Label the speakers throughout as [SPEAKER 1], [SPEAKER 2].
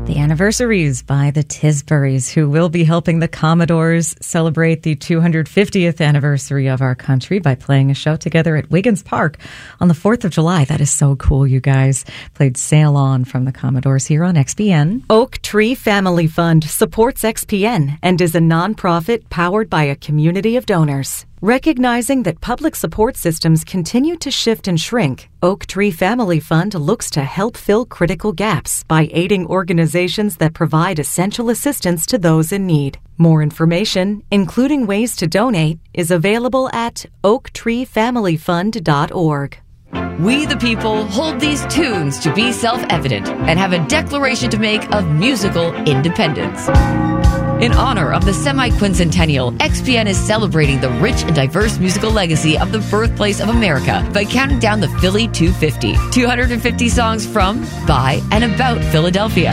[SPEAKER 1] The Anniversaries by the Tisburys, who will be helping the Commodores celebrate the 250th anniversary of our country by playing a show together at Wiggins Park on the 4th of July. That is so cool, you guys. Played Sail On from the Commodores here on XPN. Oak Tree Family Fund supports XPN and is a nonprofit powered by a community of donors. Recognizing that public support systems continue to shift and shrink, Oak Tree Family Fund looks to help fill critical gaps by aiding organizations that provide essential assistance to those in need. More information, including ways to donate, is available at oaktreefamilyfund.org.
[SPEAKER 2] We the people hold these tunes to be self-evident and have a declaration to make of musical independence. In honor of the semi-quincentennial, XPN is celebrating the rich and diverse musical legacy of the birthplace of America by counting down the Philly 250. 250 songs from, by, and about Philadelphia.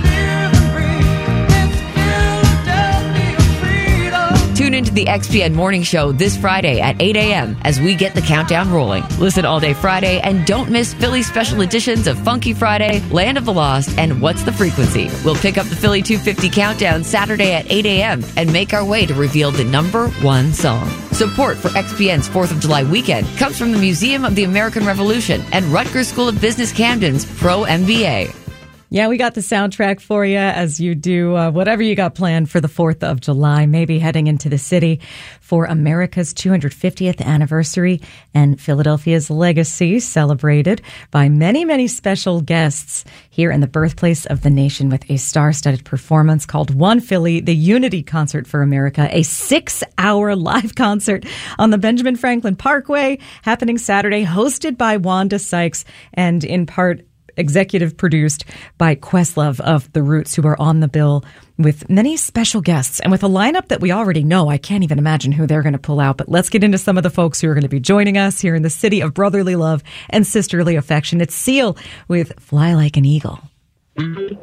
[SPEAKER 2] Tune into the XPN Morning Show this Friday at 8 a.m. as we get the countdown rolling. Listen all day Friday and don't miss Philly special editions of Funky Friday, Land of the Lost, and What's the Frequency. We'll pick up the Philly 250 countdown Saturday at 8 a.m. and make our way to reveal the number one song. Support for XPN's 4th of July weekend comes from the Museum of the American Revolution and Rutgers School of Business Camden's Pro MBA. Yeah, we got the soundtrack for you as you do whatever you got planned for the 4th of July, maybe heading into the city for America's 250th anniversary and Philadelphia's legacy, celebrated by many, many special guests here in the birthplace of the nation with a star-studded performance called One Philly, the Unity Concert for America, a 6-hour live concert on the Benjamin Franklin Parkway, happening Saturday, hosted by Wanda Sykes and in part executive produced by Questlove of The Roots, who are on the bill with many special guests and with a lineup that we already know. I can't even imagine who they're going to pull out, but let's get into some of the folks who are going to be joining us here in the city of brotherly love and sisterly affection. It's Seal with Fly Like an Eagle.